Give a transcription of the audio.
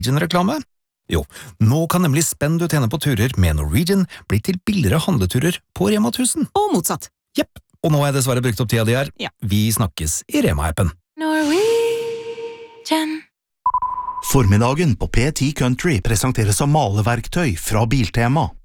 Norwegian-reklame? Jo, nå kan nemlig spenn du tjener på turer med Norwegian bli til billigere handleturer på Rema 1000. Og motsatt. Jepp, og nå har jeg dessverre brukt opp tida di her. Ja. Vi snakkes i Rema-appen. Norwegian. Formiddagen på P10 Country presenteres av maleverktøy fra Biltema.